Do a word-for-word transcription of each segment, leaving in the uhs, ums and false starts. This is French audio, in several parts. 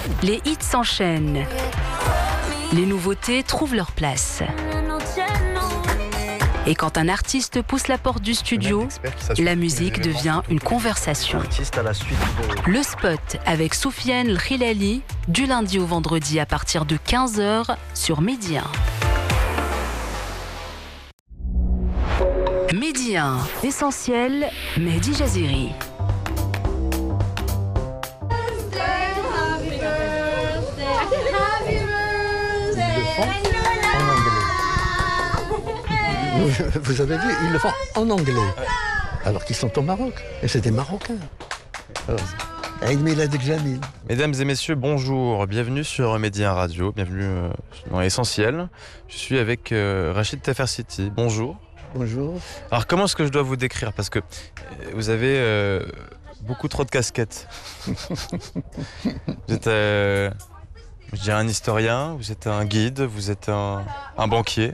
Les hits s'enchaînent. Les nouveautés trouvent leur place. Et quand un artiste pousse la porte du studio, la musique devient une conversation. Le spot avec Soufiane El Khilali, du lundi au vendredi à partir de quinze heures sur Midi un. Midi un, essentiel, Mehdi Jaziri. Vous avez vu, ils le font en anglais, alors qu'ils sont au Maroc, et c'est des Marocains. Aïd Milad Jamil. Mesdames et messieurs, bonjour, bienvenue sur Midi un Radio, bienvenue dans Essentiel. Je suis avec euh, Rachid Tafersiti, bonjour. Bonjour. Alors comment est-ce que je dois vous décrire? Parce que vous avez euh, beaucoup trop de casquettes. Vous êtes... Euh, Je dirais un historien, vous êtes un guide, vous êtes un, un banquier,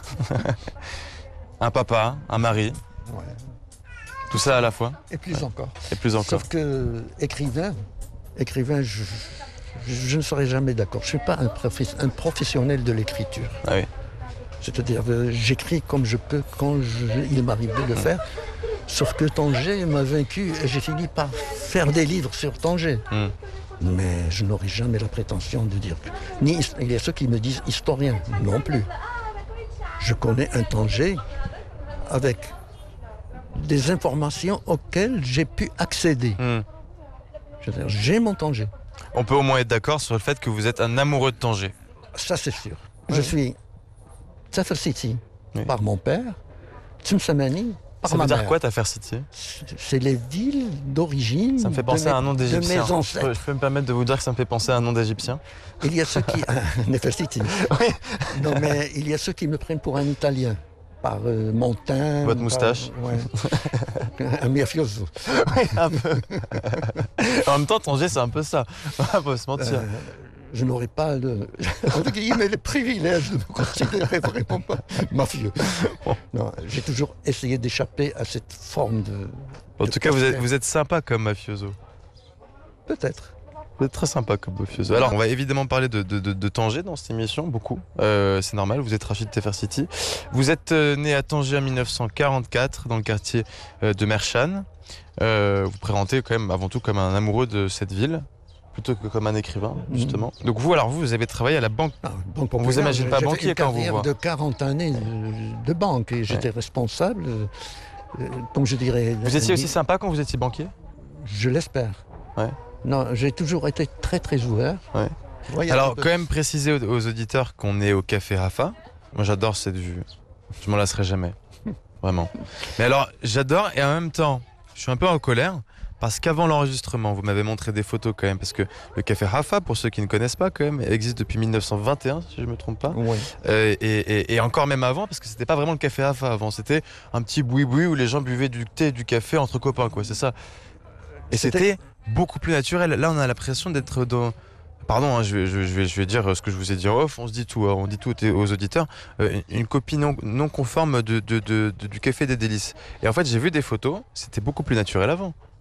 un papa, un mari. Ouais. Tout ça à la fois. Et plus ouais. encore. Et plus encore. Sauf que écrivain, écrivain, je, je, je ne serai jamais d'accord. Je ne suis pas un, professe, un professionnel de l'écriture. Ah oui. C'est-à-dire, euh, j'écris comme je peux, quand je, il m'arrive de le mmh. faire. Sauf que Tanger m'a vaincu et j'ai fini par faire des livres sur Tanger. Mmh. Mais je n'aurai jamais la prétention de dire... Ni, il y a ceux qui me disent historien, non plus. Je connais un Tanger avec des informations auxquelles j'ai pu accéder. Mm. Je veux dire, j'ai mon Tanger. On peut au moins être d'accord sur le fait que vous êtes un amoureux de Tanger. Ça, c'est sûr. Oui. Je suis Tafersiti oui. par mon père, Tsimsamani. Ça veut dire quoi, Tafersiti? C'est les villes d'origine. Ça me fait penser de à un nom d'Égyptien. Je peux, je peux me permettre de vous dire que ça me fait penser à un nom d'Égyptien? Il y a ceux qui... Nefertiti. Oui. Non, mais il y a ceux qui me prennent pour un Italien. Par euh, mon teint. Votre moustache. Par, ouais. Un mafioso. Oui, un peu. En même temps, Tanger, c'est un peu ça. On va pas se mentir. Euh, je n'aurais pas le, entre guillemets, le privilège de me considérer vraiment pas mafieux. Non, j'ai toujours essayé d'échapper à cette forme de... En de tout cas, vous êtes, vous êtes sympa comme mafioso. Peut-être. Vous êtes très sympa comme mafioso. Alors, on va évidemment parler de, de, de, de Tanger dans cette émission, beaucoup. Euh, c'est normal, vous êtes Rachid Tafersiti. Vous êtes euh, né à Tanger en mille neuf cent quarante-quatre, dans le quartier euh, de Merchan. Euh, vous présentez quand même avant tout comme un amoureux de cette ville, plutôt que comme un écrivain, justement. Mmh. Donc vous, alors vous, vous avez travaillé à la banque. Ah, banque on vous imagine pas banquier quand vous voit. J'ai fait une carrière de quarante années de, de banque et j'étais ouais. responsable. Euh, donc je dirais... Vous étiez aussi sympa quand vous étiez banquier? Je l'espère. Ouais. Non, j'ai toujours été très très ouvert. Ouais. Ouais, alors quand même préciser aux, aux auditeurs qu'on est au Café Rafa. Moi j'adore cette vue. Je m'en lasserai jamais. Vraiment. Mais alors j'adore et en même temps, je suis un peu en colère. Parce qu'avant l'enregistrement, vous m'avez montré des photos quand même, parce que le Café Rafa, pour ceux qui ne connaissent pas quand même, existe depuis mille neuf cent vingt et un, si je ne me trompe pas. Oui. Euh, et, et, et encore même avant, parce que c'était pas vraiment le Café Rafa avant, c'était un petit boui-boui où les gens buvaient du thé et du café entre copains, quoi, c'est ça. Et c'était, c'était beaucoup plus naturel. Là, on a l'impression d'être dans... Pardon, hein, je, vais, je, vais, je vais dire ce que je vous ai dit en off, on se dit tout, on dit tout aux auditeurs, euh, une copie non, non conforme de, de, de, de, du Café des Délices. Et en fait, j'ai vu des photos, c'était beaucoup plus naturel avant.